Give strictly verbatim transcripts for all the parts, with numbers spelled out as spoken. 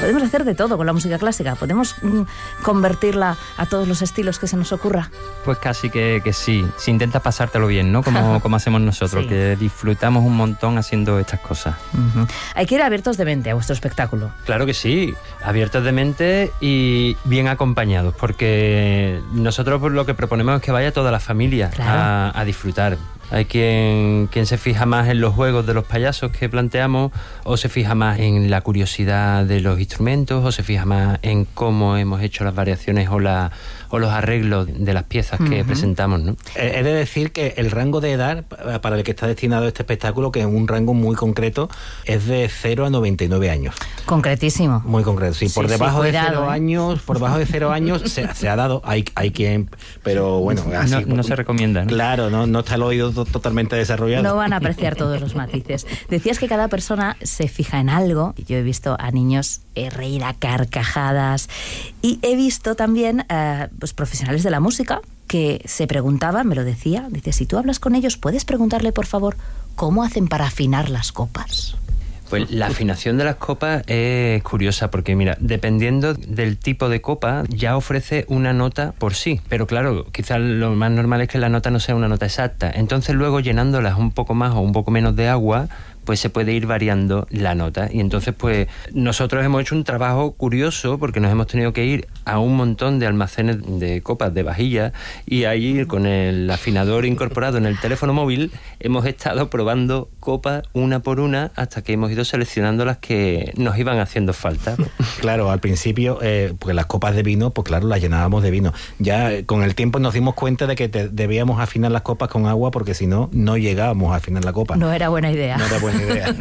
Podemos hacer de todo con la música clásica. Podemos mm, convertirla a todos los estilos que se nos ocurra. Pues casi que, que sí. Si intentas pasártelo bien, ¿no? Como, como hacemos nosotros, sí. Que disfrutamos un montón haciendo estas cosas. Uh-huh. Hay que ir abiertos de mente a vuestro espectáculo. Claro que sí, abiertos de mente y bien acompañados, porque nosotros lo que proponemos es que vaya toda la familia, claro, a, a disfrutar. Hay quien, quien se fija más en los juegos de los payasos que planteamos, o se fija más en la curiosidad de los instrumentos, o se fija más en cómo hemos hecho las variaciones o, la, o los arreglos de las piezas que uh-huh. presentamos, ¿no? He de decir que el rango de edad para el que está destinado este espectáculo, que es un rango muy concreto, es de cero a noventa y nueve años. Concretísimo. Muy concreto, sí. Por sí, debajo sí, de cuidado, cero ¿eh? años, por debajo de cero años se, se ha dado, hay, hay quien, pero bueno, así, no, no se recomienda, ¿no? Claro, no, no está el oído totalmente desarrollado. No van a apreciar todos los matices. Decías que cada persona se fija en algo. Yo he visto a niños eh, reír a carcajadas y he visto también eh, pues, profesionales de la música que se preguntaban, me lo decía, dice, si tú hablas con ellos, ¿puedes preguntarle, por favor, cómo hacen para afinar las copas? Pues la afinación de las copas es curiosa porque, mira, dependiendo del tipo de copa, ya ofrece una nota por sí. Pero claro, quizás lo más normal es que la nota no sea una nota exacta. Entonces luego llenándolas un poco más o un poco menos de agua, pues se puede ir variando la nota. Y entonces, pues, nosotros hemos hecho un trabajo curioso porque nos hemos tenido que ir a un montón de almacenes de copas, de vajillas, y ahí con el afinador incorporado en el teléfono móvil hemos estado probando copas una por una hasta que hemos ido seleccionando las que nos iban haciendo falta. Claro, al principio, eh, porque las copas de vino, pues claro, las llenábamos de vino. Ya eh, con el tiempo nos dimos cuenta de que te, debíamos afinar las copas con agua porque si no, no llegábamos a afinar la copa. No era buena idea. No era buena idea.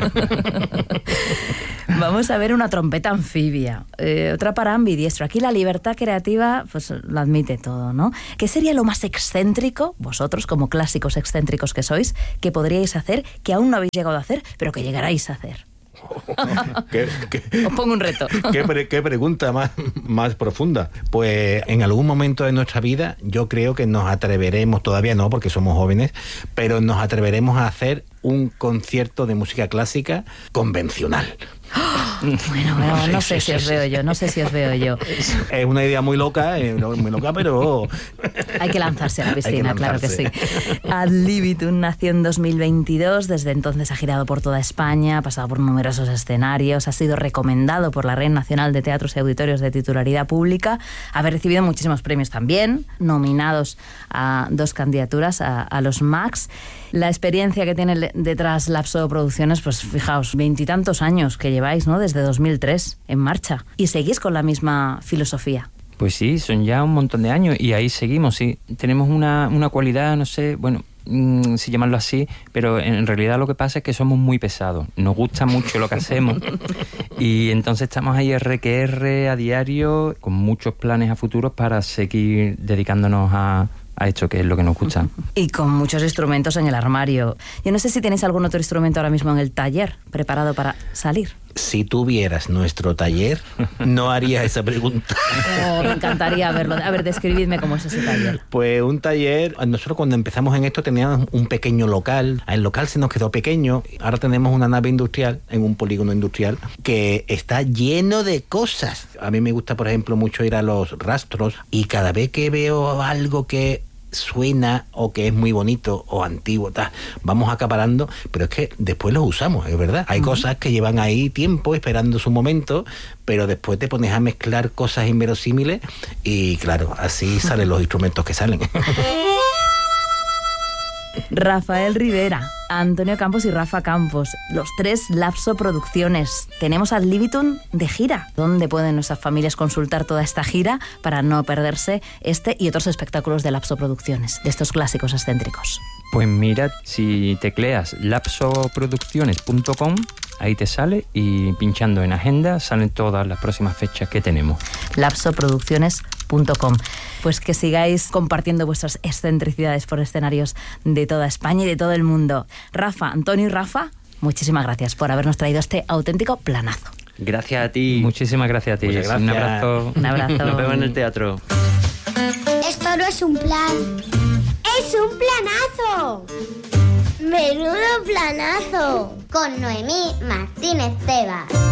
Vamos a ver una trompeta anfibia, eh, otra para ambidiestro. Aquí la libertad creativa pues lo admite todo, ¿no? ¿Qué sería lo más excéntrico, vosotros como clásicos excéntricos que sois, que podríais hacer, que aún no habéis llegado a hacer, pero que llegaráis a hacer? ¿Qué, qué, Os pongo un reto. ¿Qué, pre, qué pregunta más, más profunda? Pues en algún momento de nuestra vida yo creo que nos atreveremos, todavía no porque somos jóvenes, pero nos atreveremos a hacer un concierto de música clásica convencional. Bueno, bueno, no sé si os veo yo, no sé si os veo yo. Es una idea muy loca, muy loca, pero... Hay que lanzarse a la piscina, claro que sí. Ad Libitum nació en dos mil veintidós, desde entonces ha girado por toda España, ha pasado por numerosos escenarios, ha sido recomendado por la Red Nacional de Teatros y Auditorios de Titularidad Pública, ha recibido muchísimos premios también, nominados a dos candidaturas a, a los Max. La experiencia que tiene detrás Lapso Producciones, pues fijaos, veintitantos años que lleváis, ¿no? Desde dos mil tres en marcha. Y seguís con la misma filosofía. Pues sí, son ya un montón de años y ahí seguimos, sí. Tenemos una, una cualidad, no sé, bueno, mmm, si llamarlo así, pero en realidad lo que pasa es que somos muy pesados. Nos gusta mucho lo que hacemos y entonces estamos ahí erre que erre a diario con muchos planes a futuros para seguir dedicándonos a... a esto que es lo que nos gusta. Y con muchos instrumentos en el armario. Yo no sé si tenéis algún otro instrumento ahora mismo en el taller preparado para salir. Si tú vieras nuestro taller, no harías esa pregunta. Oh, me encantaría verlo. A ver, describidme cómo es ese taller. Pues un taller, nosotros cuando empezamos en esto teníamos un pequeño local. El local se nos quedó pequeño. Ahora tenemos una nave industrial, en un polígono industrial, que está lleno de cosas. A mí me gusta, por ejemplo, mucho ir a los rastros y cada vez que veo algo que suena o que es muy bonito o antiguo, tal, vamos acaparando, pero es que después los usamos, es verdad. Hay uh-huh. cosas que llevan ahí tiempo esperando su momento, pero después te pones a mezclar cosas inverosímiles y claro, así salen los instrumentos que salen. Rafael Rivera, Antonio Campos y Rafa Campos, los tres Lapso Producciones. Tenemos Ad Libitum de gira. ¿Dónde pueden nuestras familias consultar toda esta gira para no perderse este y otros espectáculos de Lapso Producciones, de estos clásicos excéntricos? Pues mira, si tecleas lapso producciones punto com, ahí te sale y pinchando en agenda salen todas las próximas fechas que tenemos. lapso producciones punto com. Pues que sigáis compartiendo vuestras excentricidades por escenarios de toda España y de todo el mundo. Rafa, Antonio y Rafa, muchísimas gracias por habernos traído este auténtico planazo. Gracias a ti. Muchísimas gracias a ti. Muchas gracias. Un abrazo. Un abrazo. Nos vemos en el teatro. Esto no es un plan. ¡Es un planazo! ¡Menudo planazo! Con Noemí Martínez Tebas.